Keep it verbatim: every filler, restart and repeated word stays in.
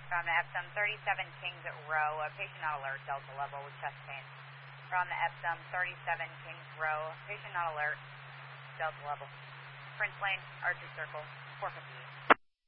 From the Epsom thirty-seven Kings Row, a patient not alert, Delta level with chest pain. From the Epsom thirty-seven Kings Row, patient not alert, Delta level. Prince Lane, Archer Circle, four fifty.